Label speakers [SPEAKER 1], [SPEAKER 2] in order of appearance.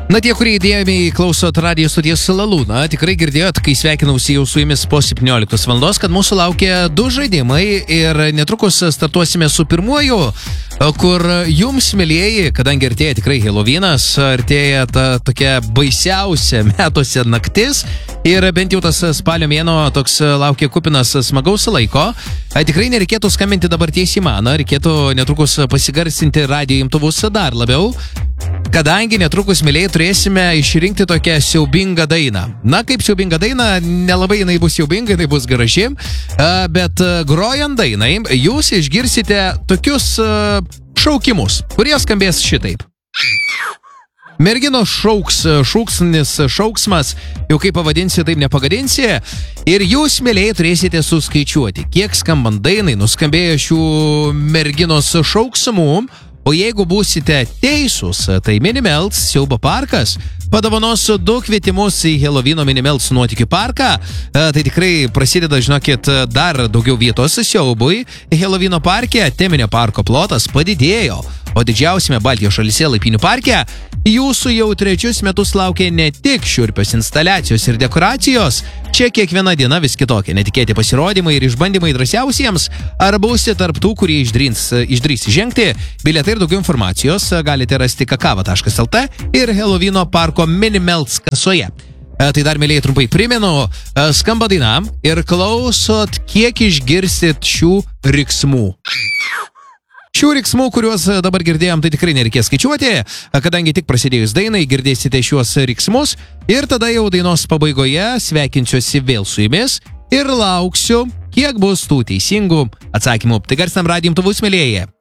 [SPEAKER 1] Na, tie, kurie įdėjome klausot radio stoties Lalūną, tikrai girdėjot, kai sveikinausi jau su jumis po 17 valandos, kad mūsų laukia 2 žaidimai ir netrukus startuosime su pirmuoju, kur jums, mėlieji, kadangi artėja tikrai Helovynas, artėja ta tokia baisiausia metuose naktis ir bent jau tas spalio mėnuo toks laukia kupinas smagaus laiko, tikrai nereikėtų skambinti dabar tiesiai man, reikėtų netrukus pasigarsinti radio imtuvus dar labiau, kadangi netrukus, mėlėjai, turėsime išrinkti tokią siaubingą dainą. Na, kaip siaubinga daina, nelabai jinai bus siaubinga, jinai bus graži, bet grojant dainai, jūs išgirsite tokius šaukimus, kurie skambės šitaip. Merginos šauksnis šauksmas, jau kaip pavadinsi, taip nepagadinsi. Ir jūs, mėlėjai, turėsite suskaičiuoti, kiek skambant dainai nuskambėjo šių merginos šauksmų. O jeigu būsite teisūs, tai Minimelts siaubo parkas padovanos 2 kvietimus į Helovyno Minimelts nuotykių parką. Tai tikrai prasideda, žinokit, dar daugiau vietos siaubui. Helovyno parke teminio parko plotas padidėjo, o didžiausiame Baltijos šalyse Laipynių parke jūsų jau 3 metus laukia ne tik šiurpios instaliacijos ir dekoracijos, čia kiekviena diena vis kitokia, netikėti pasirodymai ir išbandymai drąsiausiems, ar būsite tarp tų, kurie išdrys žengti. Bilietai ir daugiau informacijos galite rasti kakava.lt ir Helovyno parko Minimelts kasoje. Tai dar, mėlėjai, trumpai primenu, skamba daina ir klausot, kiek išgirsit šių riksmų. Šių riksmų, kuriuos dabar girdėjom, tai tikrai nereikės skaičiuoti, kadangi tik prasidėjus dainai girdėsite šiuos riksmus ir tada jau dainos pabaigoje sveikinsiuosi vėl su jumis ir lauksiu, kiek bus tų teisingų atsakymų. Tai garsinam radio imtuvus, mėlėjai.